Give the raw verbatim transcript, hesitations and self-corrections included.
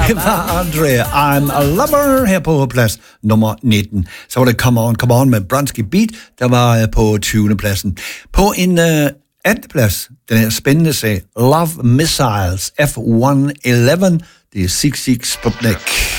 Det var Andre, I'm a Lover, her på plads nummer nitten. Så var det Come On, Come On med Bronski Beat, der var på tyvende pladsen. På en uh, anden plads, den her spændende sag, Love Missiles F et hundrede og elleve, det er Sigue Sigue Sputnik.